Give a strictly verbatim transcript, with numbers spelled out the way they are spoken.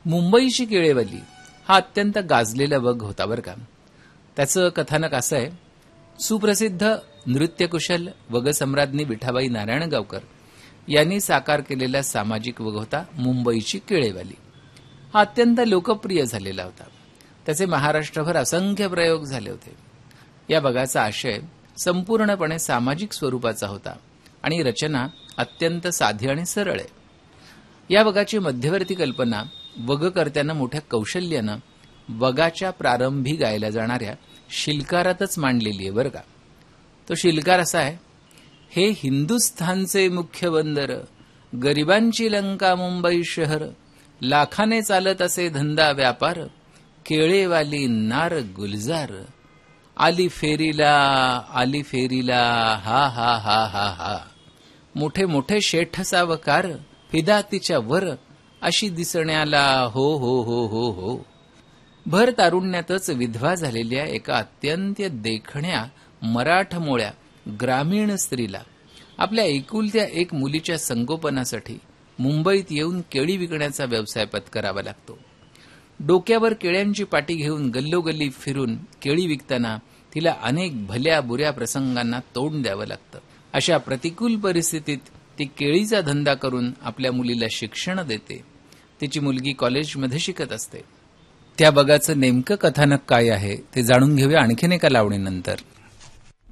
मुंबईची केळेवाली हा अत्यंत गाजलेला वग होता बरं का. त्याचं कथानक असं आहे, सुप्रसिद्ध नृत्यकुशल वगसम्राज्ञी विठाबाई नारायणगावकर यांनी साकार केलेला सामाजिक वग होता मुंबईची केळेवाली. हा अत्यंत लोकप्रिय झालेला होता. त्याचे महाराष्ट्रभर असंख्य प्रयोग झाले होते. या वगाचा आशय संपूर्णपणे सामाजिक स्वरूपाचा होता आणि रचना अत्यंत साधी आणि सरळ आहे. या वगाची मध्यवर्ती कल्पना वगकर्त्यानं मोठ्या कौशल्यानं वगाच्या प्रारंभी गायला जाणाऱ्या शिलकारातच मांडलेली आहे बरं का. तो शिलकार असा आहे, हे हिंदुस्थानचे मुख्य बंदर, गरिबांची लंका मुंबई शहर, लाखाने चालत असे धंदा व्यापार, केळेवाली नार गुलजार, आली फेरीला आली फेरीला हा हा हा हा हा, मोठे मोठे शेठ सावकार, फिदा तिच्या वर, अशी दिसण्याला हो हो हो हो हो. भर तारुण्यातच विधवा झालेल्या एका अत्यंत देखण्या मराठमोळ्या ग्रामीण स्त्रीला आपल्या एकुलत्या एक मुलीच्या संगोपनासाठी मुंबईत येऊन केळी विकण्याचा व्यवसाय पत्करावा लागतो. डोक्यावर केळ्यांची पाटी घेऊन गल्लोगल्ली फिरून केळी विकताना तिला अनेक भल्या बुऱ्या प्रसंगांना तोंड द्यावं लागतं. अशा प्रतिकूल परिस्थितीत ती केळीचा धंदा करून आपल्या मुलीला शिक्षण देते. तिची मुलगी कॉलेजमध्ये शिकत असते. त्या वगाचं नेमकं कथानक काय आहे ते जाणून घेऊया आणखीन एका लावणीनंतर.